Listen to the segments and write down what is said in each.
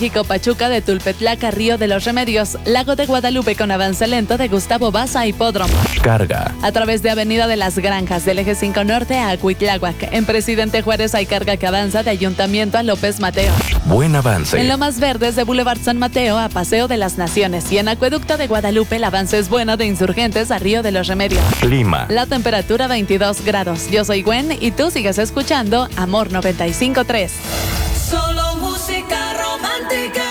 México Pachuca de Tulpetlaca, Río de los Remedios, Lago de Guadalupe con avance lento de Gustavo Baza, Hipódromo. Carga. A través de Avenida de las Granjas del Eje 5 Norte a Cuitláhuac. En Presidente Juárez hay carga que avanza de Ayuntamiento a López Mateo. Buen avance. En Lomas Verdes de Boulevard San Mateo a Paseo de las Naciones y en Acueducto de Guadalupe el avance es bueno de Insurgentes a Río de los Remedios. Clima. La temperatura 22 grados. Yo soy Gwen y tú sigues escuchando Amor 95.3. Solo música romántica.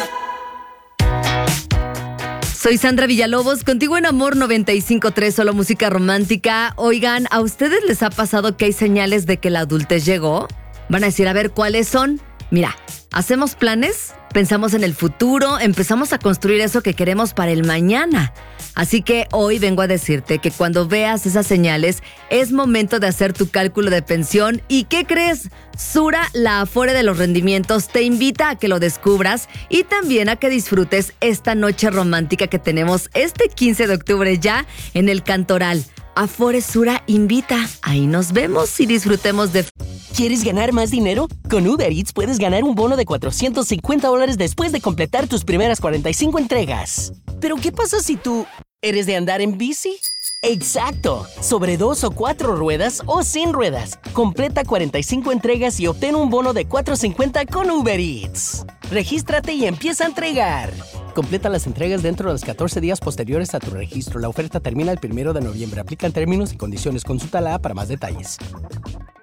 Soy Sandra Villalobos, contigo en Amor 95.3, solo música romántica. Oigan, ¿a ustedes les ha pasado que hay señales de que la adultez llegó? Van a decir, a ver, ¿cuáles son? Mira, hacemos planes, pensamos en el futuro, empezamos a construir eso que queremos para el mañana. Así que hoy vengo a decirte que cuando veas esas señales, es momento de hacer tu cálculo de pensión. ¿Y qué crees? Sura, la Afore de los rendimientos, te invita a que lo descubras y también a que disfrutes esta noche romántica que tenemos este 15 de octubre ya en el Cantoral. Afore Sura invita. Ahí nos vemos y disfrutemos de... ¿Quieres ganar más dinero? Con Uber Eats puedes ganar un bono de $450 después de completar tus primeras 45 entregas. ¿Pero qué pasa si tú eres de andar en bici? ¡Exacto! Sobre 2 o 4 ruedas o sin ruedas. Completa 45 entregas y obtén un bono de $450 con Uber Eats. Regístrate y empieza a entregar. Completa las entregas dentro de los 14 días posteriores a tu registro. La oferta termina el 1 de noviembre. Aplican términos y condiciones. Consulta la app para más detalles.